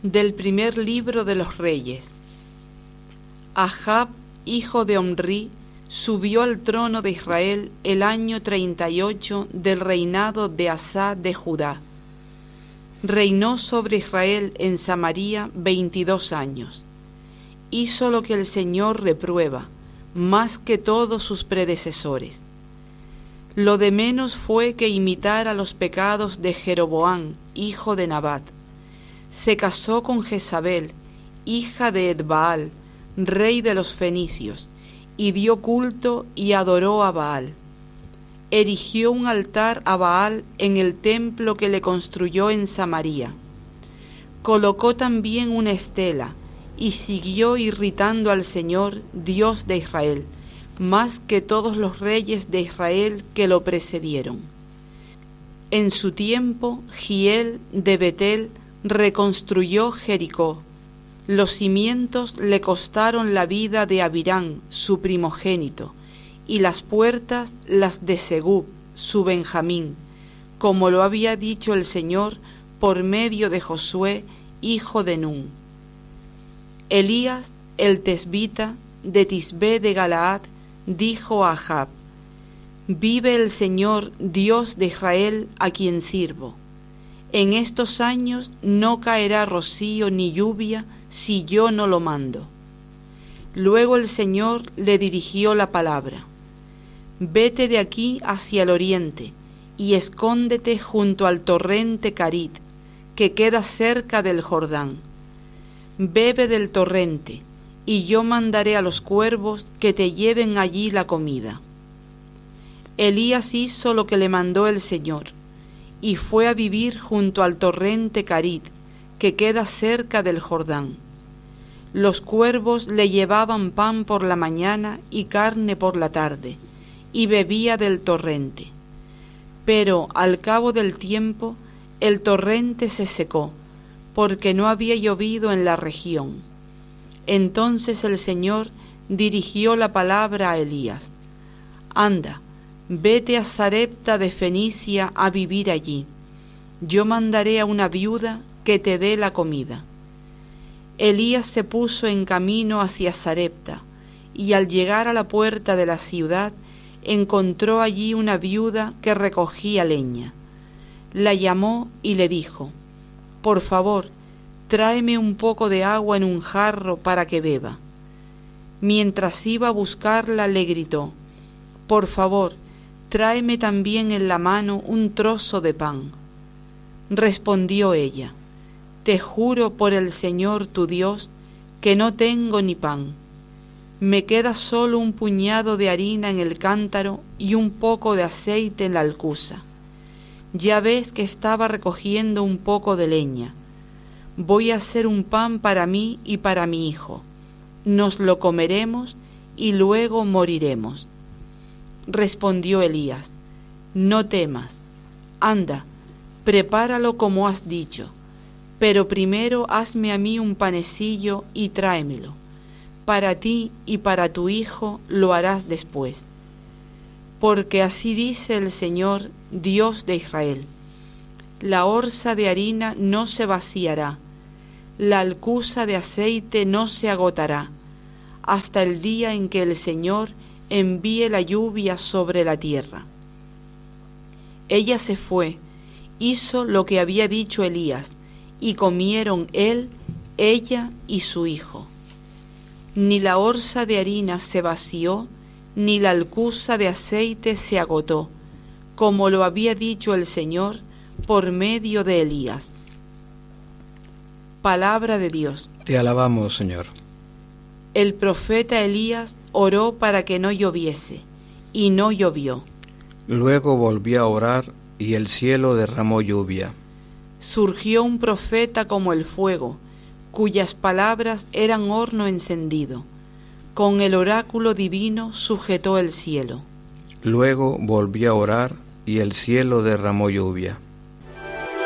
Del primer libro de los Reyes. Ahab, hijo de Omri, subió al trono de Israel el año 38 del reinado de Asa de Judá. Reinó sobre Israel en Samaria 22 años. Hizo lo que el Señor reprueba, más que todos sus predecesores. Lo de menos fue que imitara los pecados de Jeroboam, hijo de Nabat. Se casó con Jezabel, hija de Edbaal, rey de los fenicios, y dio culto y adoró a Baal. Erigió un altar a Baal en el templo que le construyó en Samaria. Colocó también una estela, y siguió irritando al Señor, Dios de Israel, más que todos los reyes de Israel que lo precedieron. En su tiempo, Giel de Betel reconstruyó Jericó. Los cimientos le costaron la vida de Abirán, su primogénito, y las puertas las de Segub, su benjamín, como lo había dicho el Señor por medio de Josué, hijo de Nun. Elías, el tesbita, de Tisbé de Galaad, dijo a Ahab: «Vive el Señor, Dios de Israel, a quien sirvo. En estos años no caerá rocío ni lluvia si yo no lo mando». Luego el Señor le dirigió la palabra: «Vete de aquí hacia el oriente y escóndete junto al torrente Carit, que queda cerca del Jordán. Bebe del torrente, y yo mandaré a los cuervos que te lleven allí la comida». Elías hizo lo que le mandó el Señor, y fue a vivir junto al torrente Carit, que queda cerca del Jordán. Los cuervos le llevaban pan por la mañana y carne por la tarde, y bebía del torrente. Pero al cabo del tiempo, el torrente se secó, porque no había llovido en la región. Entonces el Señor dirigió la palabra a Elías: «Anda, vete a Sarepta de Fenicia a vivir allí. Yo mandaré a una viuda que te dé la comida». Elías se puso en camino hacia Sarepta, y al llegar a la puerta de la ciudad, encontró allí una viuda que recogía leña. La llamó y le dijo: «Por favor, tráeme un poco de agua en un jarro para que beba». Mientras iba a buscarla, le gritó: «Por favor, tráeme también en la mano un trozo de pan». Respondió ella: «Te juro por el Señor tu Dios que no tengo ni pan. Me queda solo un puñado de harina en el cántaro y un poco de aceite en la alcuza. Ya ves que estaba recogiendo un poco de leña. Voy a hacer un pan para mí y para mi hijo. Nos lo comeremos y luego moriremos». Respondió Elías: «No temas. Anda, prepáralo como has dicho, pero primero hazme a mí un panecillo y tráemelo. Para ti y para tu hijo lo harás después. Porque así dice el Señor, Dios de Israel: la orza de harina no se vaciará, la alcuza de aceite no se agotará, hasta el día en que el Señor envíe la lluvia sobre la tierra». Ella se fue, hizo lo que había dicho Elías, y comieron él, ella y su hijo. Ni la orza de harina se vació, ni la alcuza de aceite se agotó, como lo había dicho el Señor por medio de Elías. Palabra de Dios. Te alabamos, Señor. El profeta Elías oró para que no lloviese, y no llovió. Luego volvió a orar, y el cielo derramó lluvia. Surgió un profeta como el fuego, cuyas palabras eran horno encendido. Con el oráculo divino sujetó el cielo. Luego volvió a orar, y el cielo derramó lluvia.